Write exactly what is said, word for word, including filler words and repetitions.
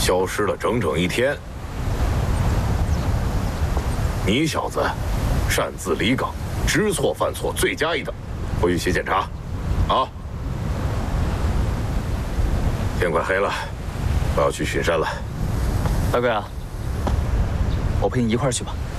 消失了整整一天。你小子擅自离岗，知错犯错，罪加一等，回去写检查。啊！天快黑了，我要去巡山了。 大哥呀，我陪你一块儿去吧。